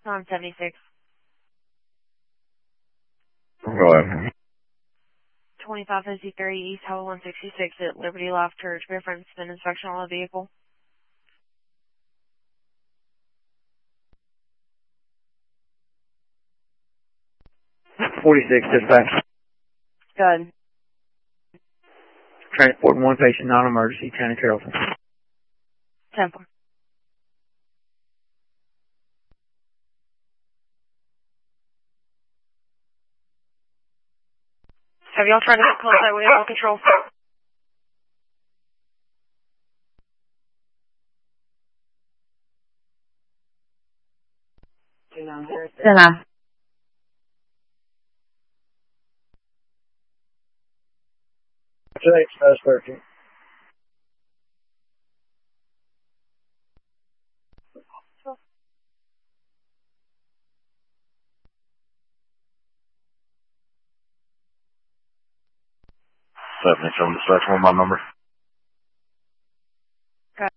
976. Go ahead. 2553 East Highway 166 at Liberty Life Church. Reference an inspection on the vehicle. Dispatch. Good. Transporting one patient, non-emergency, County Carrollton. 10-4. Have y'all tried to make contact with animal control? Dinner. Today's first person. From dispatch, one my number. Good.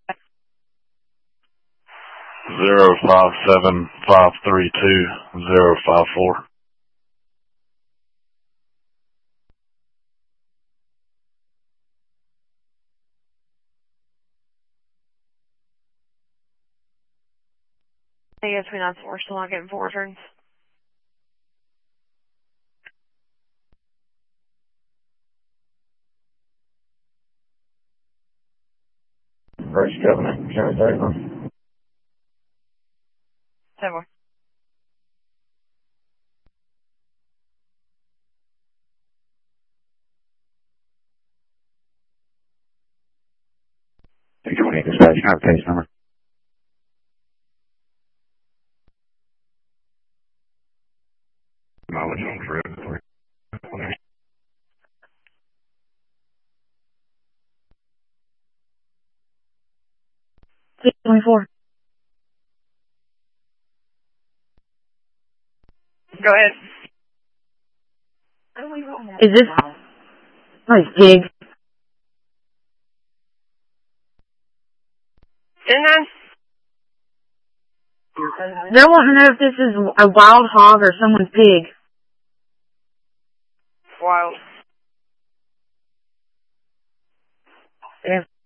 057532-054. I guess we're still not getting 4 returns. First Covenant, County Carrollton. 10-4. Dispatch, not case number. Mileage on for it. 624. Go ahead. Is this... Nice pig. 10-9. They're wanting to know if this is a wild hog or someone's pig. Wild. Yeah.